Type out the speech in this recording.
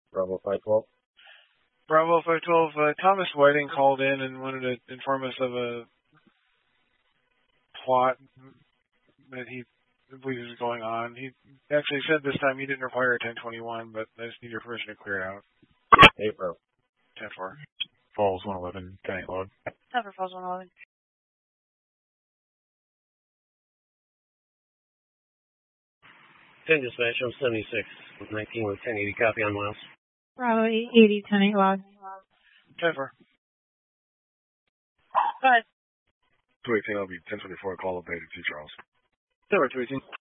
Bravo 512. Bravo 512, Thomas Whiting called in and wanted to inform us of a plot that he believes is going on. He actually said this time he didn't require a 1021, but I just need your permission to clear it out. 8 Bravo. 10-4. Falls 111, 10 log. 10 for Falls 111. 10 dispatch, I'm 76 with 19 with 1080, copy on Miles. Bravo 880, 10 log. 10-4. Go ahead. 218, I'll be 1024, call updated to Charles. 218.